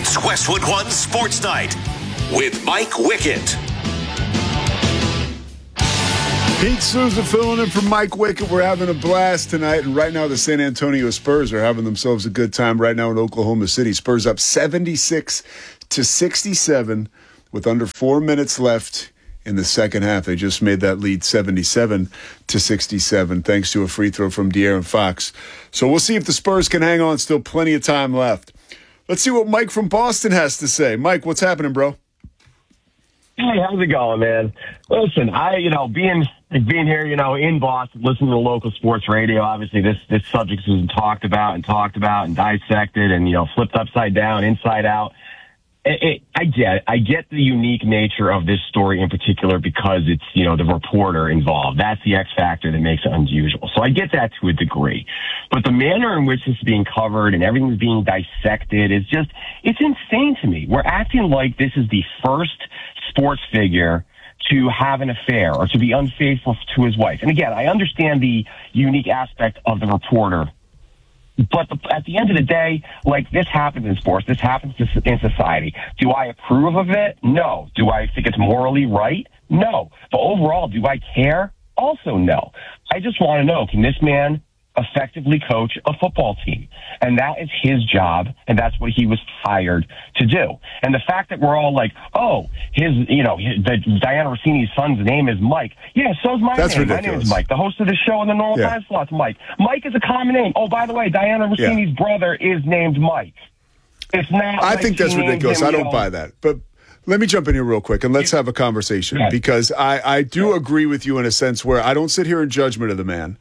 It's Westwood One Sports Night with Mike Wickett. Pete Souza filling in for Mike Wickett. We're having a blast tonight, and right now the San Antonio Spurs are having themselves a good time right now in Oklahoma City. Spurs up 76-67 with under 4 minutes left in the second half. They just made that lead 77-67 thanks to a free throw from De'Aaron Fox. So we'll see if the Spurs can hang on. Still plenty of time left. Let's see what Mike from Boston has to say. Mike, what's happening, bro? Hey, how's it going, man? Listen, being here, in Boston, listening to local sports radio, obviously this subject has been talked about and dissected and, flipped upside down, inside out. I get the unique nature of this story in particular because it's, the reporter involved. That's the X factor that makes it unusual. So I get that to a degree. But the manner in which this is being covered and everything's being dissected is it's insane to me. We're acting like this is the first sports figure to have an affair or to be unfaithful to his wife. And again, I understand the unique aspect of the reporter. But at the end of the day, this happens in sports. This happens in society. Do I approve of it? No. Do I think it's morally right? No. But overall, do I care? Also, no. I just want to know, can this man effectively coach a football team? And that is his job, and that's what he was hired to do. And the fact that we're all like, oh, Diana Rossini's son's name is Mike. Yeah, so's my That's name. ridiculous. My name is Mike. The host of the show in the normal time slot's Mike. Mike is a common name. Oh, by the way, Diana Rossini's brother is named Mike. It's not. I think that's ridiculous. I don't buy that. But let me jump in here real quick and let's have a conversation because I do agree with you in a sense where I don't sit here in judgment of the man.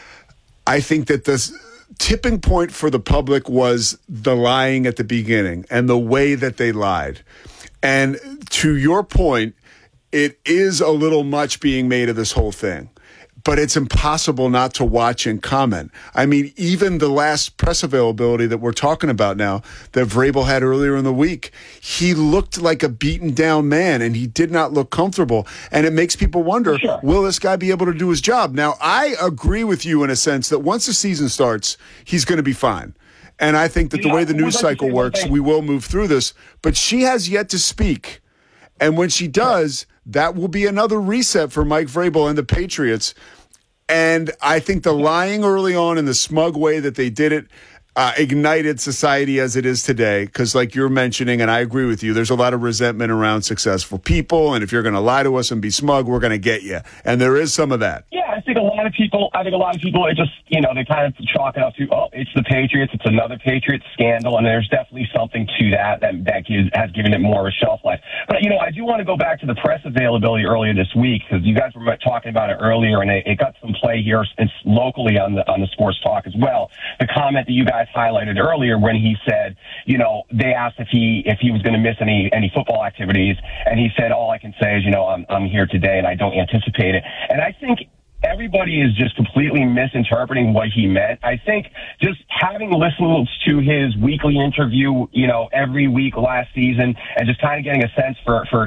I think that the tipping point for the public was the lying at the beginning and the way that they lied. And to your point, it is a little much being made of this whole thing. But it's impossible not to watch and comment. I mean, even the last press availability that we're talking about now that Vrabel had earlier in the week, he looked like a beaten down man and he did not look comfortable. And it makes people wonder, will this guy be able to do his job? Now, I agree with you in a sense that once the season starts, he's going to be fine. And I think that the way the news cycle works, we will move through this. But she has yet to speak. And when she does, that will be another reset for Mike Vrabel and the Patriots. And I think the lying early on and the smug way that they did it ignited society as it is today. Because like you're mentioning, and I agree with you, there's a lot of resentment around successful people. And if you're going to lie to us and be smug, we're going to get you. And there is some of that. Yeah, I think a lot of people, it just, they kind of chalk it up to, oh, it's the Patriots. It's another Patriots scandal. And there's definitely something to that has given it more of a shelf life. But, I do want to go back to the press availability earlier this week because you guys were talking about it earlier and it got some play here locally on the Sports Talk as well. The comment that you guys highlighted earlier when he said, they asked if he was going to miss any football activities. And he said, all I can say is, I'm here today and I don't anticipate it. And I think everybody is just completely misinterpreting what he meant. I think just having listened to his weekly interview, every week last season and just kind of getting a sense for who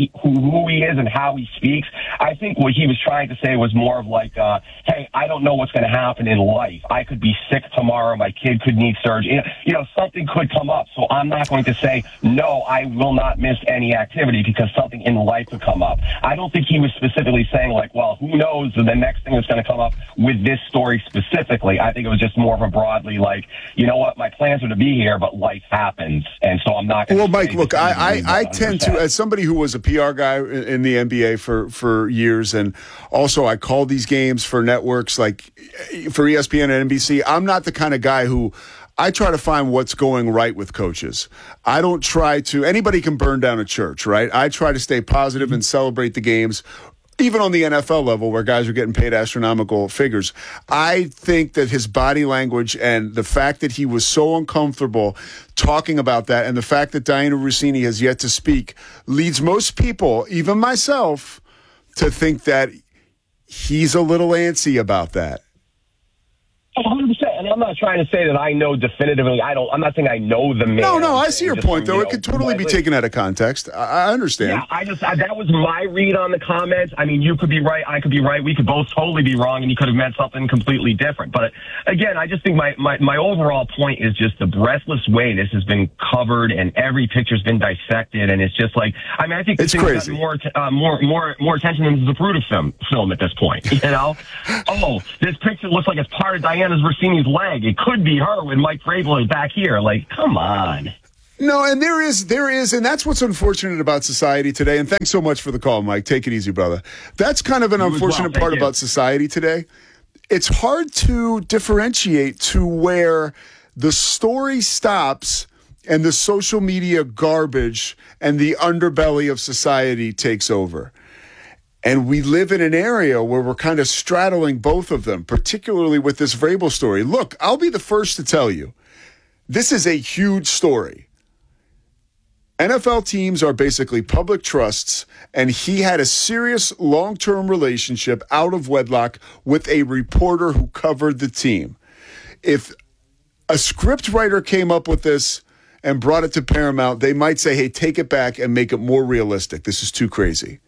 he is and how he speaks, I think what he was trying to say was more of like, hey, I don't know what's going to happen in life. I could be sick tomorrow. My kid could need surgery. Something could come up. So I'm not going to say, no, I will not miss any activity because something in life could come up. I don't think he was specifically saying like, well, who knows the next thing that's going to come up with this story specifically. I think it was just more of a broadly like, you know what, my plans are to be here, but life happens. And so I'm not going to. Well, Mike, look, I tend to, as somebody who was a PR guy in the NBA for years, and also I call these games for networks like for ESPN and NBC, I'm not the kind of guy who I try to find what's going right with coaches. I don't try to, anybody can burn down a church, right? I try to stay positive and celebrate the games. Even on the NFL level where guys are getting paid astronomical figures, I think that his body language and the fact that he was so uncomfortable talking about that and the fact that Diana Rossini has yet to speak leads most people, even myself, to think that he's a little antsy about that. 100%. And I'm not trying to say that I know definitively. I'm not saying I know the man. No, I see your point, though. It could totally be taken out of context. I understand. Yeah, that was my read on the comments. I mean, you could be right, I could be right. We could both totally be wrong, and you could have meant something completely different. But again, I just think my overall point is just the breathless way this has been covered, and every picture's been dissected, and it's just like, I mean, I think it's crazy. More attention than the Zapruder film at this point. You know, oh, this picture looks like it's part of Diana Rossini's leg. It could be her with Mike Vrabel is back here. Like, come on. No, and there is, and that's what's unfortunate about society today. And thanks so much for the call, Mike. Take it easy, brother. That's kind of an unfortunate part about society today. It's hard to differentiate to where the story stops and the social media garbage and the underbelly of society takes over. And we live in an area where we're kind of straddling both of them, particularly with this Vrabel story. Look, I'll be the first to tell you, this is a huge story. NFL teams are basically public trusts, and he had a serious long-term relationship out of wedlock with a reporter who covered the team. If a script writer came up with this and brought it to Paramount, they might say, hey, take it back and make it more realistic. This is too crazy.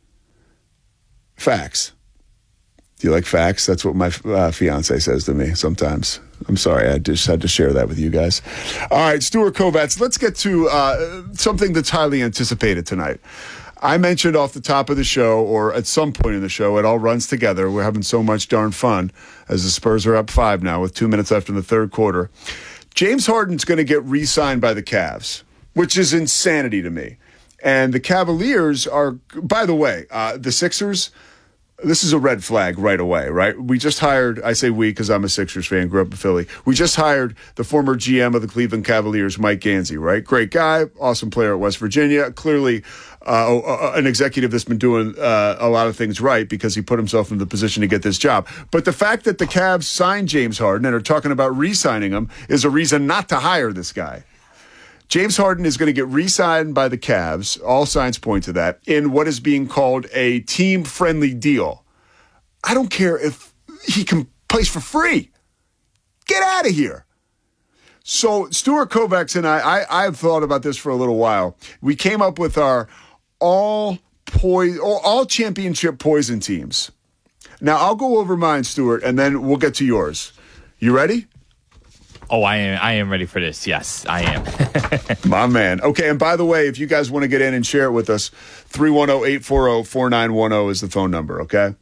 Facts. Do you like facts? That's what my fiance says to me sometimes. I'm sorry, I just had to share that with you guys. All right, Stuart Kovacs, let's get to something that's highly anticipated tonight. I mentioned off the top of the show, or at some point in the show, it all runs together. We're having so much darn fun as the Spurs are up 5 now with 2 minutes left in the third quarter. James Harden's going to get re-signed by the Cavs, which is insanity to me. And the Cavaliers are, by the way, the Sixers, this is a red flag right away, right? We just hired, I say we because I'm a Sixers fan, grew up in Philly. We just hired the former GM of the Cleveland Cavaliers, Mike Gansey, right? Great guy, awesome player at West Virginia. Clearly an executive that's been doing a lot of things right because he put himself in the position to get this job. But the fact that the Cavs signed James Harden and are talking about re-signing him is a reason not to hire this guy. James Harden is going to get re-signed by the Cavs, all signs point to that, in what is being called a team-friendly deal. I don't care if he can play for free. Get out of here. So Stuart Kovacs and I've thought about this for a little while. We came up with our all championship poison teams. Now, I'll go over mine, Stuart, and then we'll get to yours. You ready? Oh, I am ready for this. Yes, I am. My man. Okay, and by the way, if you guys want to get in and share it with us, 310-840-4910 is the phone number, okay?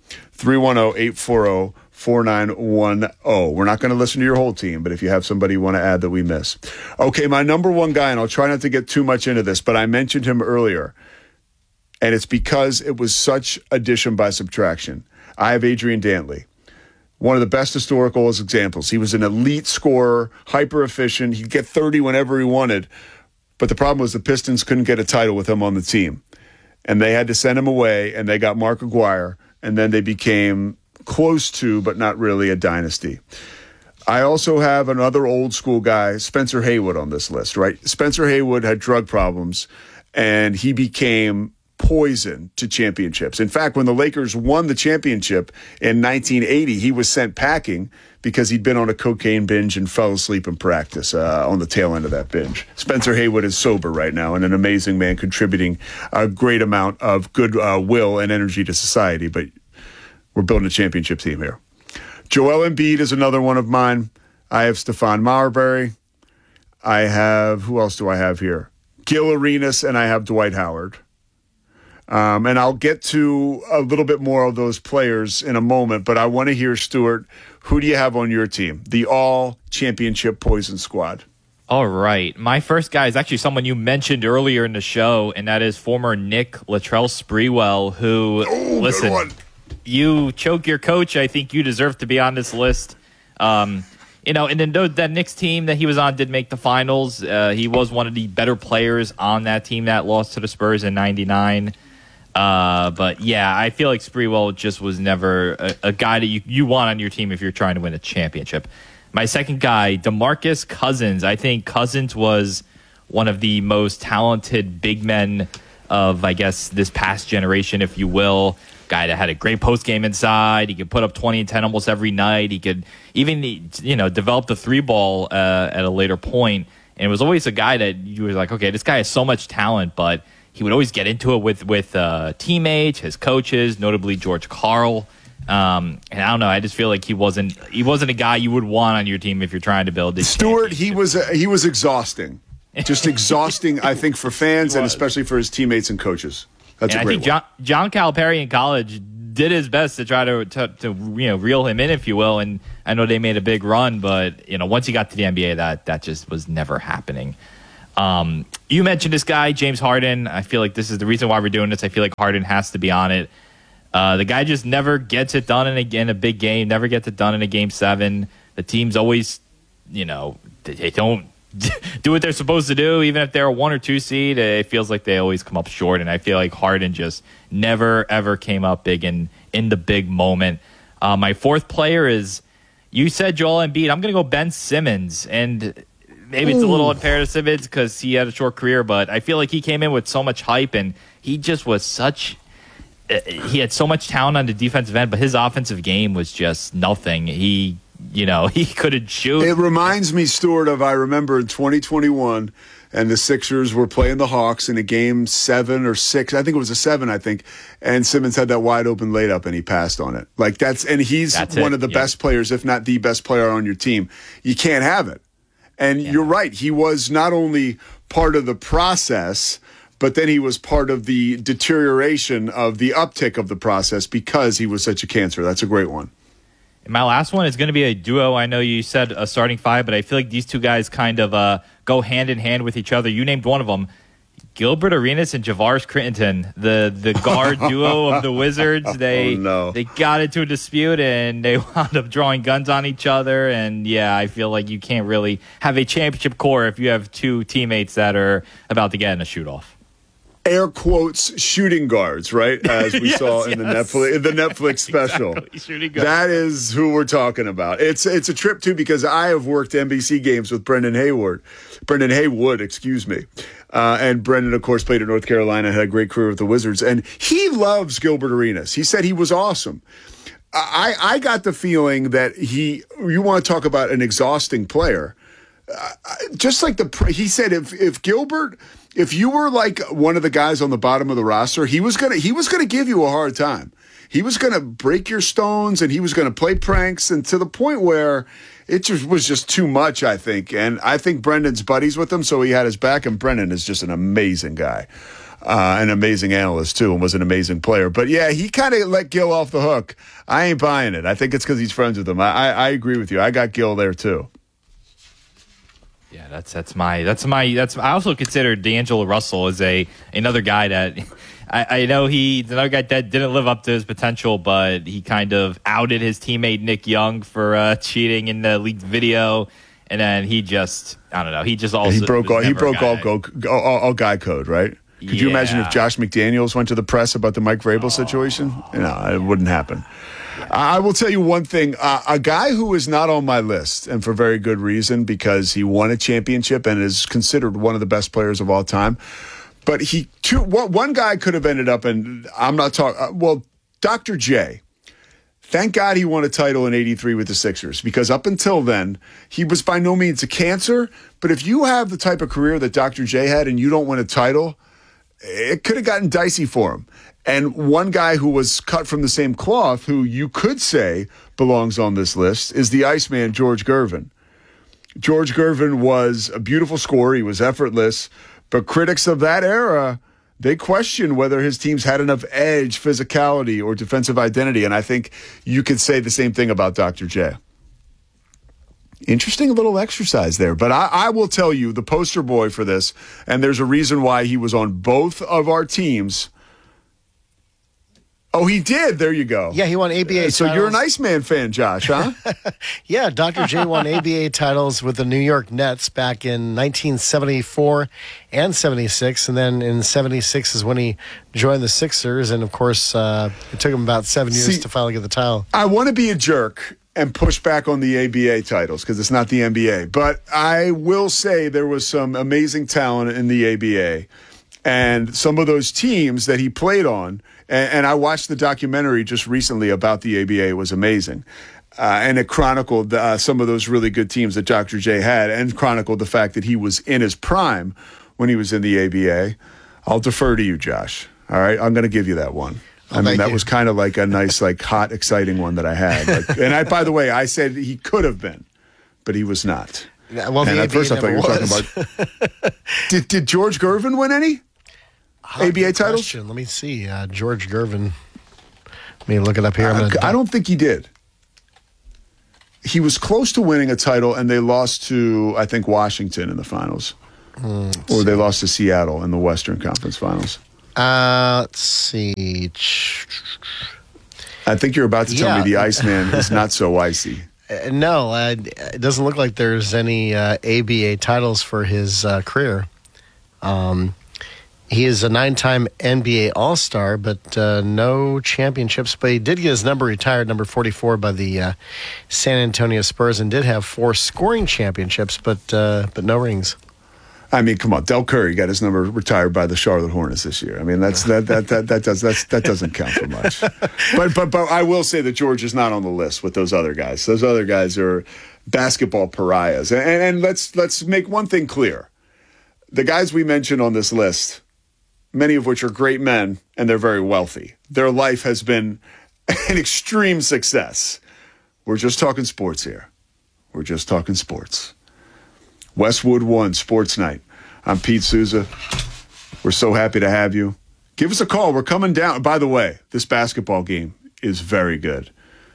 310-840-4910. We're not going to listen to your whole team, but if you have somebody you want to add that we miss. Okay, my number one guy, and I'll try not to get too much into this, but I mentioned him earlier, and it's because it was such addition by subtraction. I have Adrian Dantley. One of the best historical examples. He was an elite scorer, hyper efficient. He'd get 30 whenever he wanted. But the problem was the Pistons couldn't get a title with him on the team. And they had to send him away, and they got Mark Aguirre, and then they became close to, but not really, a dynasty. I also have another old school guy, Spencer Haywood, on this list, right? Spencer Haywood had drug problems, and he became poison to championships. In fact, when the Lakers won the championship in 1980, he was sent packing because he'd been on a cocaine binge and fell asleep in practice on the tail end of that binge. Spencer Haywood is sober right now and an amazing man, contributing a great amount of good will and energy to society. But we're building a championship team here. Joel Embiid is another one of mine. I have Stephon Marbury. I have, who else do I have here? Gil Arenas, and I have Dwight Howard. And I'll get to a little bit more of those players in a moment, but I want to hear, Stuart, who do you have on your team? The all-championship poison squad. All right. My first guy is actually someone you mentioned earlier in the show, and that is former Nick Latrell Sprewell, who, listen, you choke your coach. I think you deserve to be on this list. And then that Knicks team that he was on did make the finals. He was one of the better players on that team that lost to the Spurs in '99. But yeah, I feel like Sprewell just was never a guy that you want on your team if you're trying to win a championship. My second guy, DeMarcus Cousins. I think Cousins was one of the most talented big men I guess, this past generation, if you will. Guy that had a great post game inside. He could put up 20 and 10 almost every night. He could even, develop the 3-ball at a later point. And it was always a guy that you were like, okay, this guy has so much talent, but he would always get into it with teammates, his coaches, notably George Karl. And I don't know. I just feel like he wasn't a guy you would want on your team if you're trying to build this. Stuart, he was exhausting, just exhausting. I think for fans and especially for his teammates and coaches. That's a great one. John Calipari in college did his best to try to reel him in, if you will. And I know they made a big run, but once he got to the NBA, that just was never happening. You mentioned this guy, James Harden. I feel like this is the reason why we're doing this. I feel like Harden has to be on it. The guy just never gets it done in a big game, never gets it done in a Game 7. The team's always, they don't do what they're supposed to do. Even if they're a 1 or 2 seed, it feels like they always come up short. And I feel like Harden just never, ever came up big in the big moment. My fourth player is, you said Joel Embiid. I'm going to go Ben Simmons. And maybe it's a little unfair to Simmons because he had a short career, but I feel like he came in with so much hype and he just was he had so much talent on the defensive end, but his offensive game was just nothing. He couldn't shoot. It reminds me, Stuart, I remember in 2021, and the Sixers were playing the Hawks in a Game 7 or 6. I think it was a 7, and Simmons had that wide open layup and he passed on it. He's one of the best players, if not the best player on your team. You can't have it. And you're right. He was not only part of the process, but then he was part of the deterioration of the uptick of the process because he was such a cancer. That's a great one. And my last one is going to be a duo. I know you said a starting 5, but I feel like these two guys kind of go hand in hand with each other. You named one of them, Gilbert Arenas and Javaris Crittenton, the guard duo of the Wizards. They got into a dispute and they wound up drawing guns on each other. And I feel like you can't really have a championship core if you have two teammates that are about to get in a shoot-off. Air quotes shooting guards, right? As we saw in the Netflix special. Exactly. That is who we're talking about. It's a trip too because I have worked NBC games with Brendan Haywood, excuse me. And Brendan, of course, played at North Carolina, had a great career with the Wizards, and he loves Gilbert Arenas. He said he was awesome. I got the feeling that you want to talk about an exhausting player. Just like he said, if Gilbert, if you were like one of the guys on the bottom of the roster, he was gonna give you a hard time. He was gonna break your stones and he was gonna play pranks, and to the point where it was just too much, I think. And I think Brendan's buddies with him, so he had his back. And Brendan is just an amazing guy, an amazing analyst too, and was an amazing player. But he kind of let Gil off the hook. I ain't buying it. I think it's because he's friends with him. I agree with you. I got Gil there too. Yeah, that's I also consider D'Angelo Russell as another guy that I know he's another guy that didn't live up to his potential, but he kind of outed his teammate Nick Young for cheating in the leaked video, and then he just broke all guy code, right? Could you imagine if Josh McDaniels went to the press about the Mike Vrabel situation? No, it wouldn't happen. I will tell you one thing. A guy who is not on my list, and for very good reason, because he won a championship and is considered one of the best players of all time. But one guy could have ended up, and I'm not talking, Dr. J. Thank God he won a title in '83 with the Sixers, because up until then, he was by no means a cancer. But if you have the type of career that Dr. J had and you don't win a title, it could have gotten dicey for him. And one guy who was cut from the same cloth, who you could say belongs on this list, is the Iceman, George Gervin. George Gervin was a beautiful scorer. He was effortless. But critics of that era, they questioned whether his teams had enough edge, physicality, or defensive identity. And I think you could say the same thing about Dr. J. Interesting little exercise there. But I will tell you, the poster boy for this, and there's a reason why he was on both of our teams. Oh, he did. There you go. Yeah, he won ABA titles. So you're an Iceman fan, Josh, huh? Yeah, Dr. J won ABA titles with the New York Nets back in 1974 and 76. And then in 76 is when he joined the Sixers. And, of course, it took him about 7 years to finally get the title. I want to be a jerk and push back on the ABA titles because it's not the NBA. But I will say there was some amazing talent in the ABA. And some of those teams that he played on, and I watched the documentary just recently about the ABA. It was amazing. And it chronicled some of those really good teams that Dr. J had, and chronicled the fact that he was in his prime when he was in the ABA. I'll defer to you, Josh. All right? I'm going to give you that one. I mean, that was kind of like a nice, like, hot, exciting one that I had. Like, by the way, I said he could have been, but he was not. Yeah, well, and at first I thought you were talking about... Did George Gervin win any ABA titles? Question. Let me see. George Gervin. Let me look it up here. I don't think he did. He was close to winning a title, and they lost to, I think, Washington in the finals. Or they lost to Seattle in the Western Conference Finals. Let's see. I think you're about to tell me the Iceman is not so icy. No, it doesn't look like there's any ABA titles for his career. He is a 9-time NBA All-Star, but no championships. But he did get his number retired, number 44, by the San Antonio Spurs, and did have 4 scoring championships, but no rings. I mean, come on, Del Curry got his number retired by the Charlotte Hornets this year. I mean, that doesn't count for much. But I will say that George is not on the list with those other guys. Those other guys are basketball pariahs. And let's make one thing clear: the guys we mentioned on this list, many of which are great men, and they're very wealthy. Their life has been an extreme success. We're just talking sports here. We're just talking sports. Westwood One Sports Night. I'm Pete Souza. We're so happy to have you. Give us a call. We're coming down. By the way, this basketball game is very good.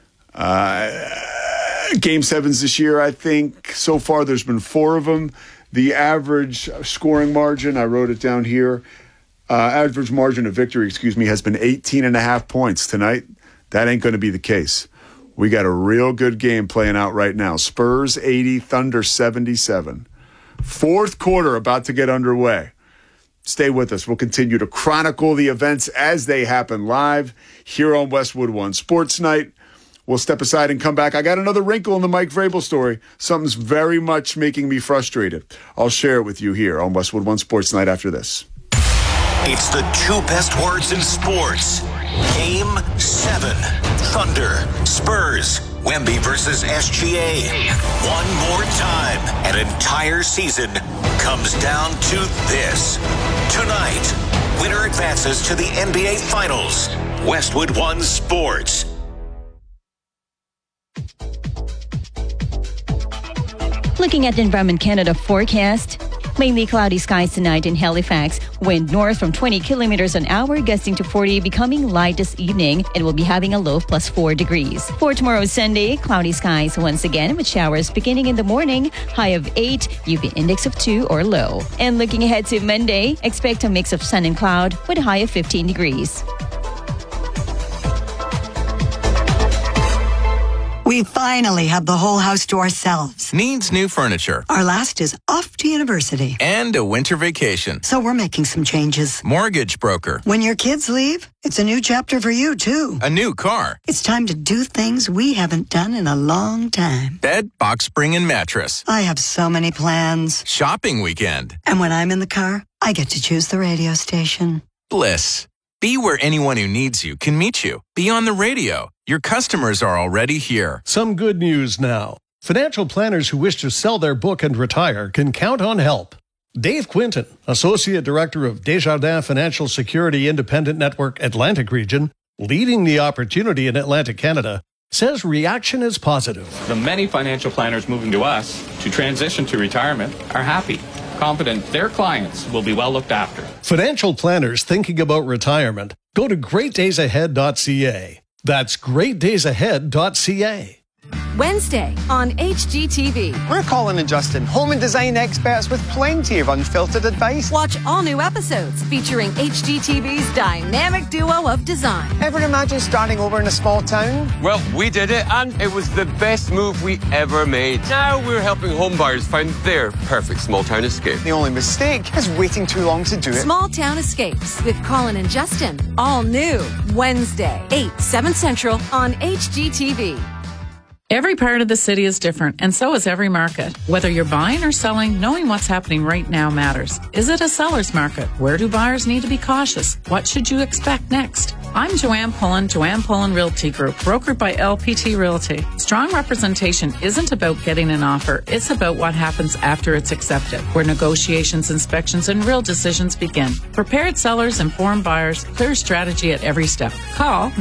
Game 7s this year, I think. So far, there's been 4 of them. The average scoring margin, I wrote it down here. Average margin of victory, has been 18.5 points tonight. That ain't going to be the case. We got a real good game playing out right now. Spurs 80, Thunder 77. Fourth quarter about to get underway. Stay with us. We'll continue to chronicle the events as they happen live here on Westwood One Sports Night. We'll step aside and come back. I got another wrinkle in the Mike Vrabel story. Something's very much making me frustrated. I'll share it with you here on Westwood One Sports Night after this. It's the 2 best words in sports. Game 7. Thunder, Spurs, Wemby versus SGA. One more time, an entire season comes down to this. Tonight, winner advances to the NBA Finals. Westwood One Sports. Looking at the Environment Canada forecast, mainly cloudy skies tonight in Halifax. Wind north from 20 kilometers an hour, gusting to 40, becoming light this evening. It will be having a low of +4 degrees. For tomorrow, Sunday, cloudy skies once again with showers beginning in the morning, high of 8, UV index of 2 or low. And looking ahead to Monday, expect a mix of sun and cloud with a high of 15 degrees. We finally have the whole house to ourselves. Needs new furniture. Our last is off to university. And a winter vacation. So we're making some changes. Mortgage broker. When your kids leave, it's a new chapter for you, too. A new car. It's time to do things we haven't done in a long time. Bed, box spring, and mattress. I have so many plans. Shopping weekend. And when I'm in the car, I get to choose the radio station. Bliss. Be where anyone who needs you can meet you. Be on the radio. Your customers are already here. Some good news now. Financial planners who wish to sell their book and retire can count on help. Dave Quinton, Associate Director of Desjardins Financial Security Independent Network Atlantic Region, leading the opportunity in Atlantic Canada, says reaction is positive. The many financial planners moving to us to transition to retirement are happy, confident their clients will be well looked after. Financial planners thinking about retirement, go to greatdaysahead.ca. That's greatdaysahead.ca. Wednesday on HGTV. We're Colin and Justin, home and design experts with plenty of unfiltered advice. Watch all new episodes featuring HGTV's dynamic duo of design. Ever imagine starting over in a small town? Well, we did it, and it was the best move we ever made. Now we're helping homebuyers find their perfect small town escape. The only mistake is waiting too long to do it. Small Town Escapes with Colin and Justin. All new Wednesday, 8, 7 Central on HGTV. Every part of the city is different, and so is every market. Whether you're buying or selling, knowing what's happening right now matters. Is it a seller's market? Where do buyers need to be cautious? What should you expect next? I'm Joanne Pullen, Joanne Pullen Realty Group, brokered by LPT Realty. Strong representation isn't about getting an offer. It's about what happens after it's accepted, where negotiations, inspections, and real decisions begin. Prepared sellers, informed buyers, clear strategy at every step. Call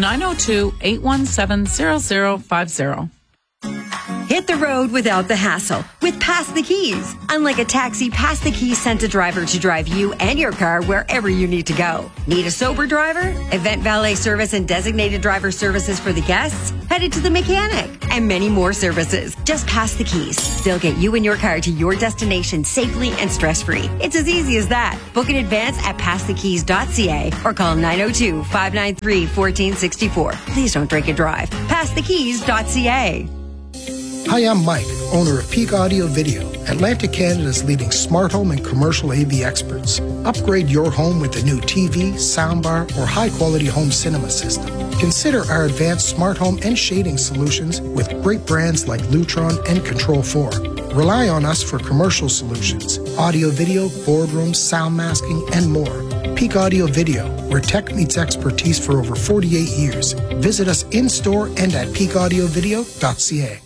902-817-0050. Hit the road without the hassle with Pass the Keys. Unlike a taxi, Pass the Keys sent a driver to drive you and your car wherever you need to go. Need a sober driver? Event valet service and designated driver services for the guests? Headed to the mechanic. And many more services. Just Pass the Keys. They'll get you and your car to your destination safely and stress-free. It's as easy as that. Book in advance at passthekeys.ca or call 902-593-1464. Please don't drink and drive. Passthekeys.ca. Hi, I'm Mike, owner of Peak Audio Video, Atlantic Canada's leading smart home and commercial AV experts. Upgrade your home with a new TV, soundbar, or high-quality home cinema system. Consider our advanced smart home and shading solutions with great brands like Lutron and Control4. Rely on us for commercial solutions, audio video, boardrooms, sound masking, and more. Peak Audio Video, where tech meets expertise for over 48 years. Visit us in-store and at peakaudiovideo.ca.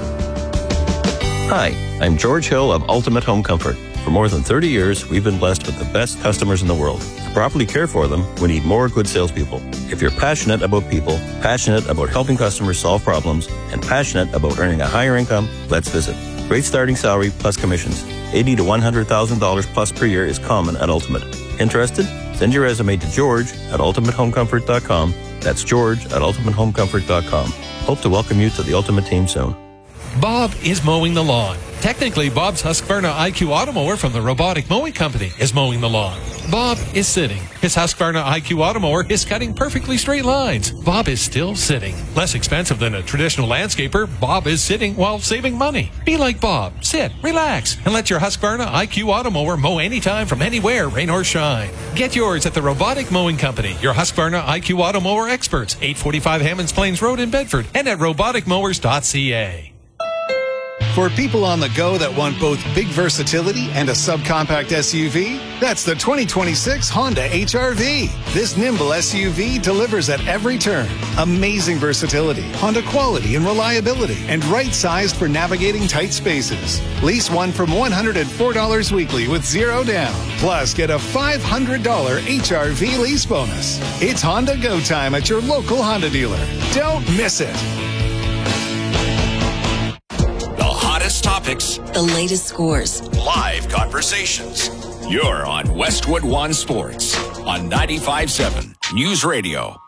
Hi, I'm George Hill of Ultimate Home Comfort. For more than 30 years, we've been blessed with the best customers in the world. To properly care for them, we need more good salespeople. If you're passionate about people, passionate about helping customers solve problems, and passionate about earning a higher income, let's visit. Great starting salary plus commissions. $80,000 to $100,000 plus per year is common at Ultimate. Interested? Send your resume to George at ultimatehomecomfort.com. That's George at ultimatehomecomfort.com. Hope to welcome you to the Ultimate team soon. Bob is mowing the lawn. Technically, Bob's Husqvarna IQ Automower from the Robotic Mowing Company is mowing the lawn. Bob is sitting. His Husqvarna IQ Automower is cutting perfectly straight lines. Bob is still sitting. Less expensive than a traditional landscaper, Bob is sitting while saving money. Be like Bob. Sit, relax, and let your Husqvarna IQ Automower mow anytime from anywhere, rain or shine. Get yours at the Robotic Mowing Company, your Husqvarna IQ Automower experts, 845 Hammonds Plains Road in Bedford, and at roboticmowers.ca. For people on the go that want both big versatility and a subcompact SUV, that's the 2026 Honda HR-V. This nimble SUV delivers at every turn. Amazing versatility, Honda quality and reliability, and right-sized for navigating tight spaces. Lease one from $104 weekly with zero down. Plus, get a $500 HR-V lease bonus. It's Honda Go time at your local Honda dealer. Don't miss it. Topics, the latest scores, live conversations. You're on Westwood One Sports on 95.7 News Radio.